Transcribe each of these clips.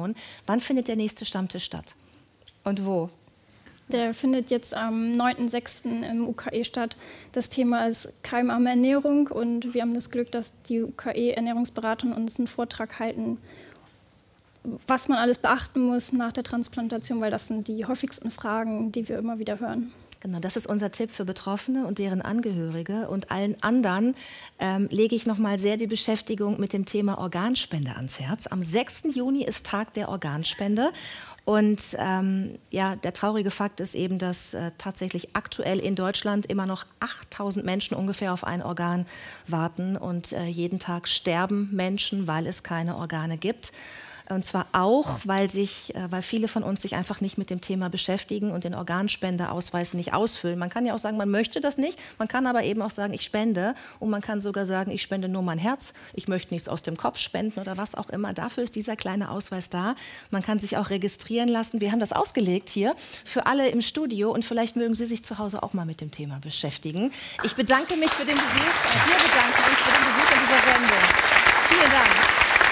Redaktion. Wann findet der nächste Stammtisch statt? Und wo? Der findet jetzt am 9.6. im UKE statt. Das Thema ist keimarme Ernährung und wir haben das Glück, dass die UKE-Ernährungsberater uns einen Vortrag halten, was man alles beachten muss nach der Transplantation, weil das sind die häufigsten Fragen, die wir immer wieder hören. Genau, das ist unser Tipp für Betroffene und deren Angehörige. Und allen anderen lege ich noch mal sehr die Beschäftigung mit dem Thema Organspende ans Herz. Am 6. Juni ist Tag der Organspende. Und ja, der traurige Fakt ist eben, dass tatsächlich aktuell in Deutschland immer noch 8.000 Menschen ungefähr auf ein Organ warten. Und jeden Tag sterben Menschen, weil es keine Organe gibt. Und zwar auch, weil viele von uns sich einfach nicht mit dem Thema beschäftigen und den Organspendeausweis nicht ausfüllen. Man kann ja auch sagen, man möchte das nicht. Man kann aber eben auch sagen, ich spende. Und man kann sogar sagen, ich spende nur mein Herz. Ich möchte nichts aus dem Kopf spenden oder was auch immer. Dafür ist dieser kleine Ausweis da. Man kann sich auch registrieren lassen. Wir haben das ausgelegt hier für alle im Studio. Und vielleicht mögen Sie sich zu Hause auch mal mit dem Thema beschäftigen. Ich bedanke mich für den Besuch. Wir bedanken uns für den Besuch in dieser Sendung. Vielen Dank.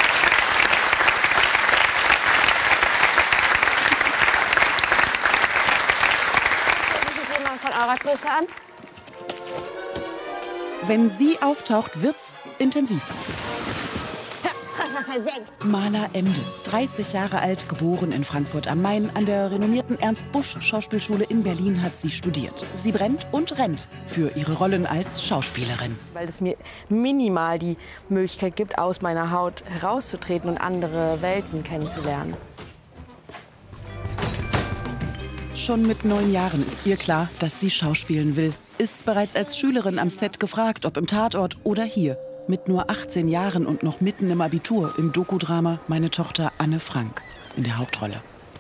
Von eurer Größe an? Wenn sie auftaucht, wird's intensiv. Maler Emde, 30 Jahre alt, geboren in Frankfurt am Main. An der renommierten Ernst-Busch-Schauspielschule in Berlin hat sie studiert. Sie brennt und rennt für ihre Rollen als Schauspielerin. Weil es mir minimal die Möglichkeit gibt, aus meiner Haut herauszutreten und andere Welten kennenzulernen. Schon mit 9 Jahren ist ihr klar, dass sie schauspielen will. Ist bereits als Schülerin am Set gefragt, ob im Tatort oder hier. Mit nur 18 Jahren und noch mitten im Abitur im Dokudrama Meine Tochter Anne Frank in der Hauptrolle.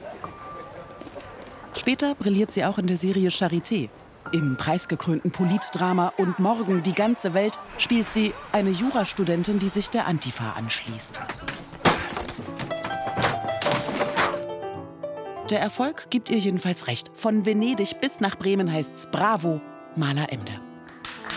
Später brilliert sie auch in der Serie Charité. Im preisgekrönten Politdrama Und morgen die ganze Welt spielt sie eine Jurastudentin, die sich der Antifa anschließt. Der Erfolg gibt ihr jedenfalls recht. Von Venedig bis nach Bremen heißt's Bravo, Maler Emde.